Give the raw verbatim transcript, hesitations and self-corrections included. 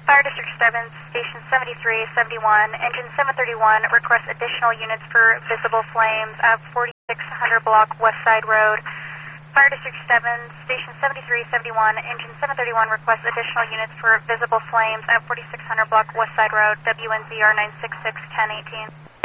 Fire District seven, Station seventy-three seventy-one, Engine seven thirty-one requests additional units for visible flames at forty-six hundred block West Side Road. Fire District seven, Station seventy-three seventy-one, Engine seven thirty-one requests additional units for visible flames at forty-six hundred block West Side Road, W N Z R nine six six, ten eighteen.